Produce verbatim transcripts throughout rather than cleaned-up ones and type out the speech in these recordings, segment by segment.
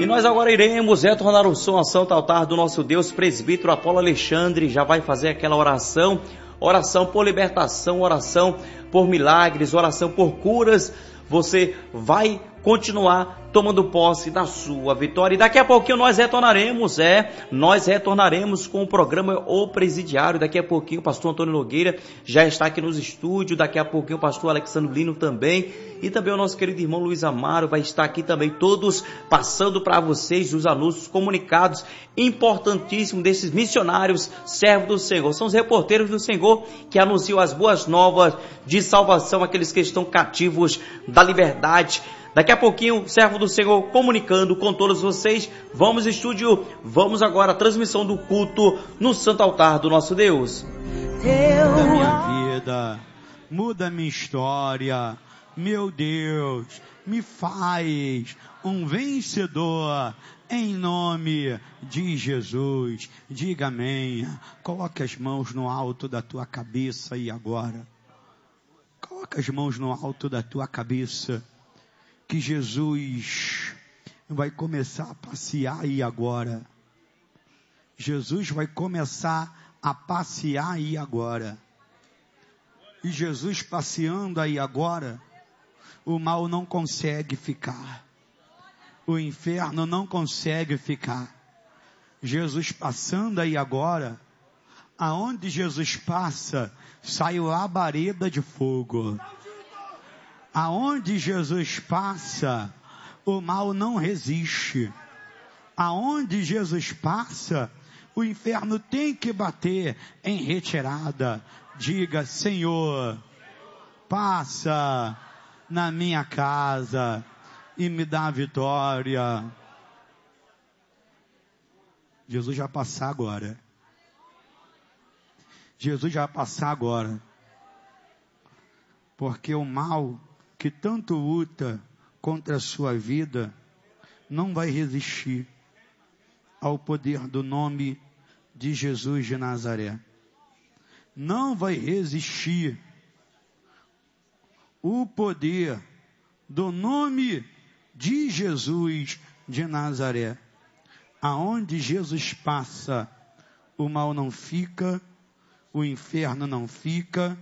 E nós agora iremos retornar o som ao santo altar do nosso Deus. Presbítero Apolo Alexandre já vai fazer aquela oração, oração por libertação, oração por milagres, oração por curas. Você vai continuar tomando posse da sua vitória. E daqui a pouquinho nós retornaremos, é, nós retornaremos com o programa O Presidiário. Daqui a pouquinho o pastor Antônio Nogueira já está aqui nos estúdios, daqui a pouquinho o pastor Alexandre Lino também, e também o nosso querido irmão Luiz Amaro vai estar aqui também, todos passando para vocês os anúncios, comunicados importantíssimos desses missionários, servos do Senhor. São os reporteiros do Senhor que anunciam as boas novas de salvação, aqueles que estão cativos da liberdade. Daqui a pouquinho, servo do Senhor comunicando com todos vocês. Vamos, estúdio, vamos agora à transmissão do culto no santo altar do nosso Deus. Muda minha vida, muda minha história, meu Deus, me faz um vencedor, em nome de Jesus. Diga amém. Coloque as mãos no alto da tua cabeça e agora. Coloque as mãos no alto da tua cabeça. Que Jesus vai começar a passear aí agora. Jesus vai começar a passear aí agora. E Jesus passeando aí agora, o mal não consegue ficar. O inferno não consegue ficar. Jesus passando aí agora, aonde Jesus passa, sai labareda de fogo. Aonde Jesus passa, o mal não resiste. Aonde Jesus passa, o inferno tem que bater em retirada. Diga, Senhor, passa na minha casa e me dá a vitória. Jesus já vai passar agora. Jesus já vai passar agora. Porque o mal que tanto luta contra a sua vida, não vai resistir ao poder do nome de Jesus de Nazaré. Não vai resistir o poder do nome de Jesus de Nazaré. Aonde Jesus passa, o mal não fica, o inferno não fica,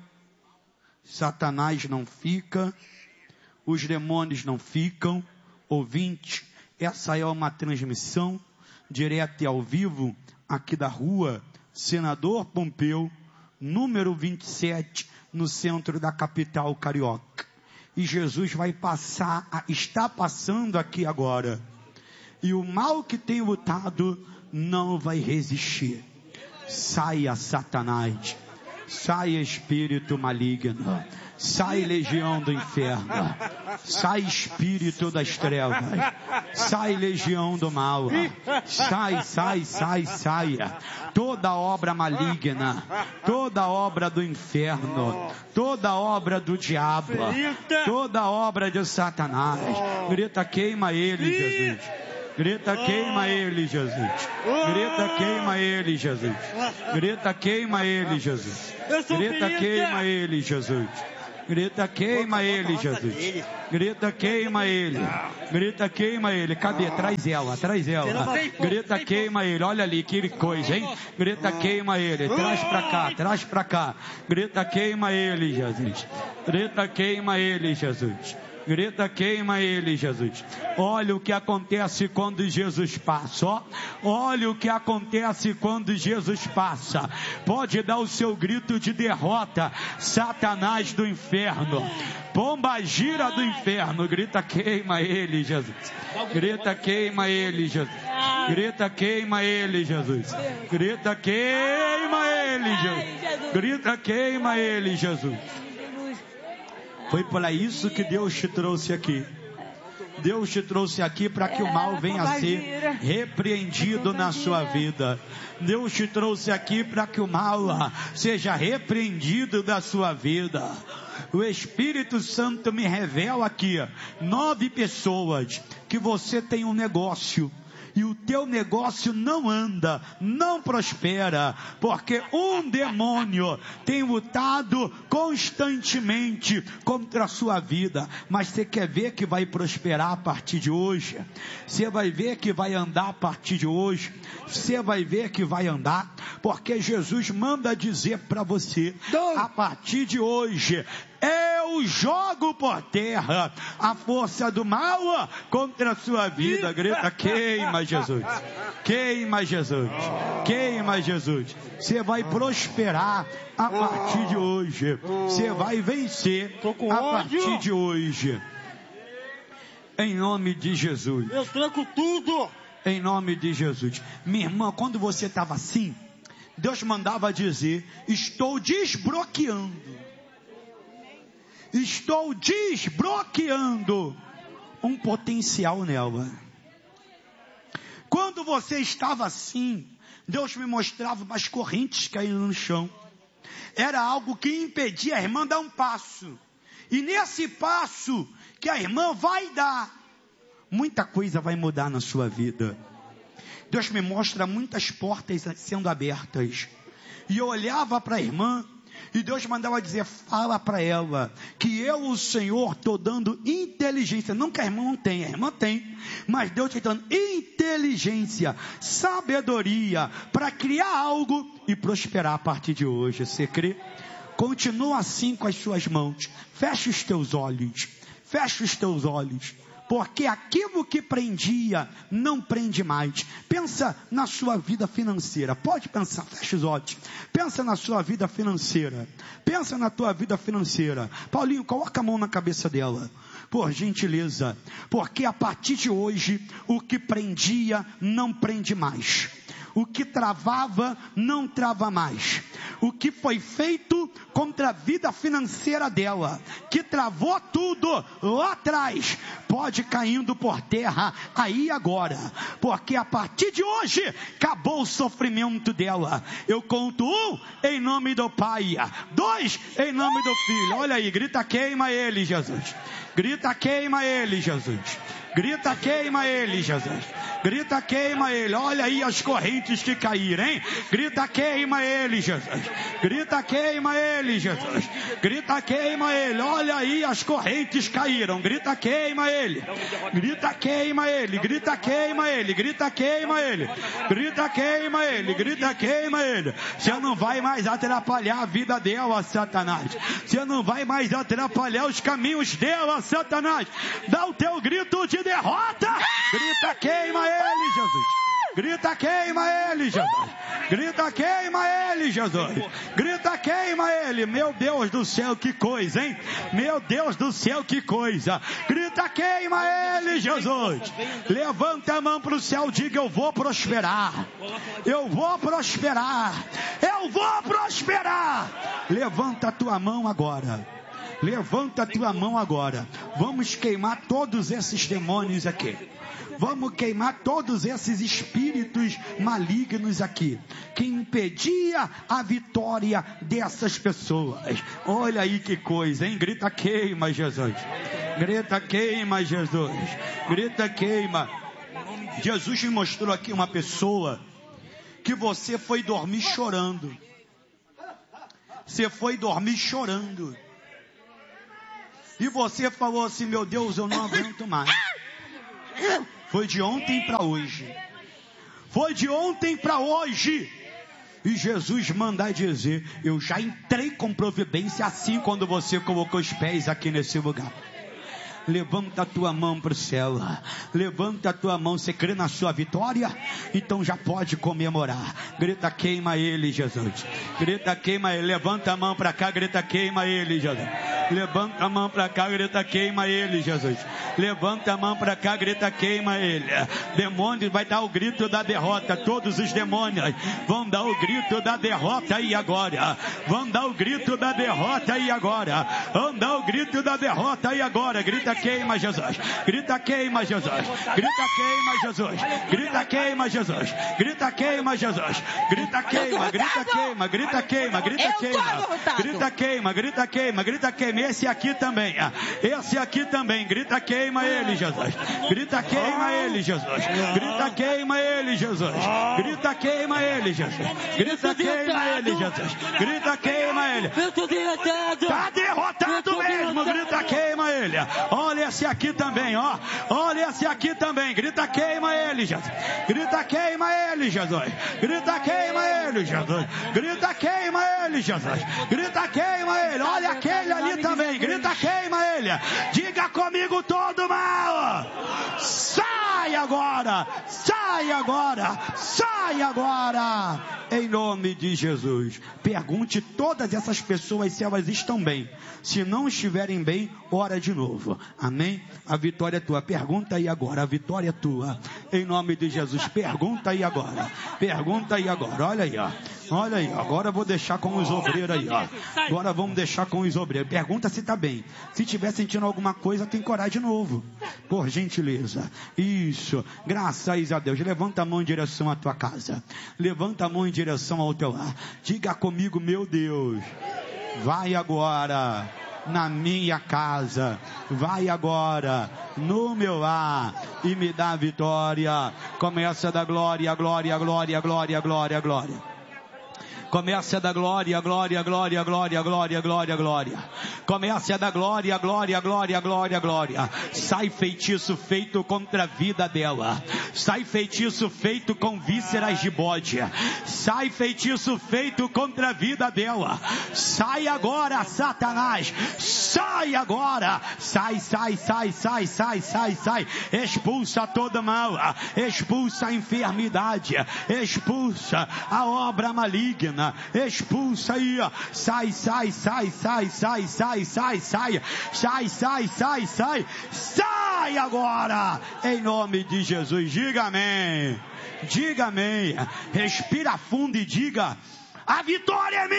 Satanás não fica, os demônios não ficam. Ouvinte, essa é uma transmissão direta e ao vivo aqui da rua Senador Pompeu, número vinte e sete, no centro da capital carioca. E Jesus vai passar, está passando aqui agora. E o mal que tem lutado não vai resistir. Saia, Satanás. Sai, espírito maligno. Sai, legião do inferno. Sai, espírito das trevas. Sai, legião do mal. Sai, sai, sai, sai. Toda obra maligna, toda obra do inferno, toda obra do diabo, toda obra de Satanás. Grita, queima ele, Jesus. Grita, queima ele, Jesus. Grita, queima ele, Jesus. Grita, queima ele, Jesus. Grita, queima ele, Jesus. Grita, queima ele, Jesus. Grita, queima ele. Grita, queima ele. Cadê? Traz ela, traz ela. Grita, queima ele. Olha ali, que coisa, hein? Grita, queima ele. Traz pra cá, traz pra cá. Grita, queima ele, Jesus. Grita, queima ele, Jesus. Grita, queima ele, Jesus. Olha o que acontece quando Jesus passa, ó. Olha o que acontece quando Jesus passa. Pode dar o seu grito de derrota, Satanás do inferno. Pomba gira do inferno. Grita, queima ele, Jesus. Grita, queima ele, Jesus. Grita, queima ele, Jesus. Grita, queima ele, Jesus. Grita, queima ele, Jesus. Foi para isso que Deus te trouxe aqui. Deus te trouxe aqui para que o mal venha a ser repreendido na sua vida. Deus te trouxe aqui para que o mal seja repreendido da sua vida. O Espírito Santo me revela aqui nove pessoas que você tem um negócio e o teu negócio não anda, não prospera, porque um demônio tem lutado constantemente contra a sua vida. Mas você quer ver que vai prosperar a partir de hoje? Você vai ver que vai andar a partir de hoje? Você vai ver que vai andar, porque Jesus manda dizer para você, a partir de hoje, eu jogo por terra a força do mal contra a sua vida. Grita, queima Jesus, queima Jesus, queima Jesus. Você vai prosperar a partir de hoje. Você vai vencer a partir de hoje. Em nome de Jesus. Eu tranco tudo. Em nome de Jesus. Minha irmã, quando você estava assim, Deus mandava dizer, estou desbloqueando. Estou desbloqueando um potencial nela. Quando você estava assim, Deus me mostrava umas correntes caindo no chão. Era algo que impedia a irmã dar um passo. E nesse passo que a irmã vai dar, muita coisa vai mudar na sua vida. Deus me mostra muitas portas sendo abertas. E eu olhava para a irmã, e Deus mandava dizer, fala para ela, que eu, o Senhor, estou dando inteligência. Não que a irmã não tenha, a irmã tem. Mas Deus está dando inteligência, sabedoria, para criar algo e prosperar a partir de hoje. Você crê? Continua assim com as suas mãos. Fecha os teus olhos. Fecha os teus olhos. Porque aquilo que prendia, não prende mais. Pensa na sua vida financeira. Pode pensar, fecha os olhos. Pensa na sua vida financeira. Pensa na tua vida financeira. Paulinho, coloca a mão na cabeça dela. Por gentileza. Porque a partir de hoje, o que prendia, não prende mais. O que travava, não trava mais. O que foi feito contra a vida financeira dela, que travou tudo lá atrás, pode caindo por terra aí agora, porque a partir de hoje, acabou o sofrimento dela. Eu conto um, em nome do Pai, dois, em nome do Filho. Olha aí, grita, queima ele, Jesus. Grita, queima ele, Jesus. Grita, queima ele, Jesus. Grita, queima ele. Olha aí as correntes que caíram, hein? Grita, queima ele, Jesus. Grita, queima ele, Jesus. Grita, queima ele. Olha aí as correntes caíram. Grita, queima ele. Grita, queima ele. Grita, queima ele. Grita, queima ele. Grita, queima ele. Grita, queima ele. Você não vai mais atrapalhar a vida dela, Satanás. Você não vai mais atrapalhar os caminhos dela, Satanás. Dá o teu grito de derrota. Grita, queima ele, Jesus. Grita, queima ele, Jesus. Grita, queima ele, Jesus. Grita, queima ele. Meu Deus do céu, que coisa, hein? Meu Deus do céu, que coisa. Grita, queima ele, Jesus. Levanta a mão para o céu, diga, eu vou prosperar. Eu vou prosperar. Eu vou prosperar. Levanta a tua mão agora. Levanta a tua mão agora. Vamos queimar todos esses demônios aqui. Vamos queimar todos esses espíritos malignos aqui, que impedia a vitória dessas pessoas. Olha aí que coisa, hein? Grita, queima, Jesus. Grita, queima, Jesus. Grita, queima. Jesus me mostrou aqui uma pessoa que você foi dormir chorando. Você foi dormir chorando. E você falou assim, meu Deus, eu não aguento mais. Foi de ontem para hoje. Foi de ontem para hoje. E Jesus manda dizer, eu já entrei com providência assim quando você colocou os pés aqui nesse lugar. Levanta a tua mão para o céu. Levanta a tua mão. Você crê na sua vitória? Então já pode comemorar. Grita, queima ele, Jesus. Grita, queima ele. Levanta a mão para cá. Grita, queima ele, Jesus. Levanta a mão para cá. Grita, queima ele, Jesus. Levanta a mão para cá. Grita, queima ele. Demônio vai dar o grito da derrota. Todos os demônios vão dar o grito da derrota aí agora. Vão dar o grito da derrota aí agora. Vão dar o grito da derrota aí agora. Grita, queima Jesus. Grita, queima Jesus. Grita, queima Jesus. Grita, queima Jesus. Grita, queima Jesus. Grita, queima. Grita, queima. Grita, queima. Grita, queima. Grita, queima. Grita, queima. Grita, queima. Esse aqui também. Esse aqui também. Grita, queima. queima ele, Jesus. Grita, queima ele, Jesus. Grita, queima ele, Jesus. Grita, queima ele, Jesus. Grita, queima ele, Jesus. Grita, queima ele. Tá derrotado mesmo. Grita, queima ele. Olha esse aqui também, ó. Olha esse aqui também. Grita, queima ele, Jesus. Grita, queima ele, Jesus. Grita, queima ele, Jesus. Grita, queima ele, Jesus. Grita, queima ele. Olha aquele ali também. Grita, queima ele. Diga comigo todo mal. Sai agora. Sai agora. Sai agora. Em nome de Jesus. Pergunte todas essas pessoas se elas estão bem. Se não estiverem bem, ora de novo. Amém? A vitória é tua. Pergunta aí agora. A vitória é tua. Em nome de Jesus. Pergunta aí agora. Pergunta aí agora. Olha aí, ó. Olha aí. Agora eu vou deixar com os obreiros aí, ó. Agora vamos deixar com os obreiros. Pergunta se está bem. Se estiver sentindo alguma coisa, tem que orar de novo. Por gentileza. Isso. Graças a Deus. Levanta a mão em direção à tua casa. Levanta a mão em direção ao teu lar. Diga comigo, meu Deus. Vai agora na minha casa, vai agora no meu lar e me dá a vitória. Começa a dar glória, glória, glória, glória, glória, glória. Comece a dar glória, glória, glória, glória, glória, glória, glória. Comece a dar glória, glória, glória, glória, glória. Sai feitiço feito contra a vida dela. Sai feitiço feito com vísceras de bode. Sai feitiço feito contra a vida dela. Sai agora, Satanás. Sai agora. Sai, sai, sai, sai, sai, sai, sai. Expulsa todo mal. Expulsa a enfermidade. Expulsa a obra maligna. Expulsa aí, ó. Sai, sai, sai, sai, sai, sai, sai, sai, sai, sai, sai, sai, sai agora, em nome de Jesus. Diga amém, diga amém, respira fundo e diga: a vitória é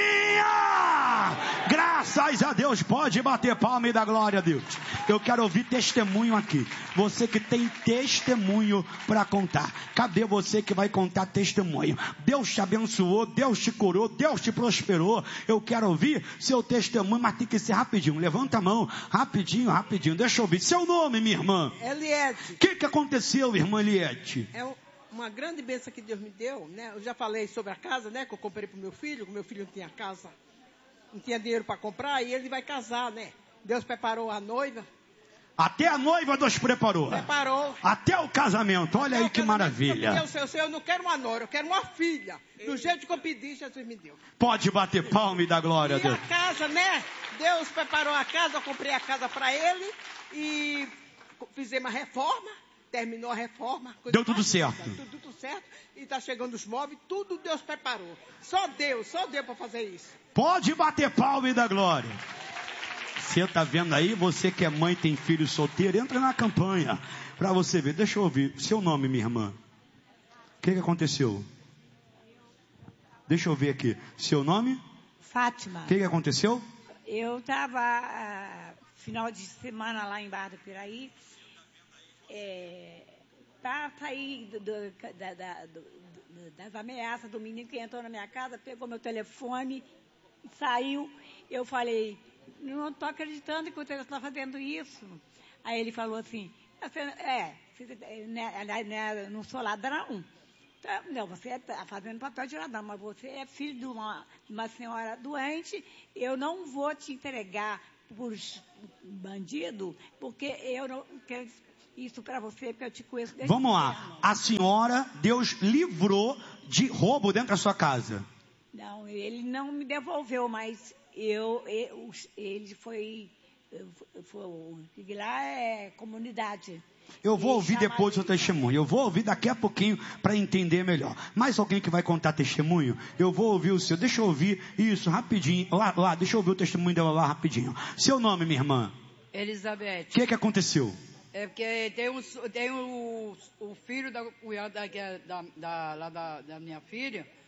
minha! Graças a Deus. Pode bater palma e dar glória a Deus. Eu quero ouvir testemunho aqui. Você que tem testemunho para contar. Cadê você que vai contar testemunho? Deus te abençoou, Deus te curou, Deus te prosperou. Eu quero ouvir seu testemunho, mas tem que ser rapidinho. Levanta a mão, rapidinho, rapidinho. Deixa eu ouvir. Seu nome, minha irmã? Eliette. O que, que aconteceu, irmã Eliette? É um... uma grande bênção que Deus me deu, né? Eu já falei sobre a casa, né? Que eu comprei para o meu filho, que o meu filho não tinha casa, não tinha dinheiro para comprar, e ele vai casar, né? Deus preparou a noiva. Até a noiva Deus preparou. Preparou. Até o casamento, olha Até aí que maravilha. Eu, eu, eu não quero uma nora, eu quero uma filha. Do jeito que eu pedi, Jesus me deu. Pode bater palma e dar glória a Deus. E a casa, né? Deus preparou a casa, eu comprei a casa para ele e fizemos a reforma. Terminou a reforma. Deu tudo certo. Tudo, tudo certo. E está chegando os móveis. Tudo Deus preparou. Só Deus, só Deus para fazer isso. Pode bater palma e dar glória. Você está vendo aí? Você que é mãe, tem filho solteiro, entra na campanha. Para você ver. Deixa eu ouvir. Seu nome, minha irmã. O que, que aconteceu? Deixa eu ver aqui. Seu nome? Fátima. O que, que aconteceu? Eu estava uh, final de semana lá em Barra do Piraí. É, para sair do, do, da, da, do, do, das ameaças do menino que entrou na minha casa, pegou meu telefone, saiu. Eu falei, não estou acreditando que você está fazendo isso. Aí ele falou assim, é, né, não sou ladrão. Não, você está fazendo papel de ladrão, mas você é filho de uma, uma senhora doente, eu não vou te entregar por bandido, porque eu não quero isso para você, porque eu te conheço desde Vamos lá, pequeno. A senhora, Deus livrou de roubo dentro da sua casa. Não, ele não me devolveu, mas eu, eu ele foi, foi, lá é comunidade. Eu vou ouvir depois o seu de... testemunho. Eu vou ouvir daqui a pouquinho para entender melhor. Mais alguém que vai contar testemunho? Eu vou ouvir o seu. Deixa eu ouvir isso rapidinho. Lá, lá, deixa eu ouvir o testemunho dela lá rapidinho. Seu nome, minha irmã? Elizabeth. O que que aconteceu? É porque tem, um, tem o, o filho da, da, da, da, lá da, da minha filha,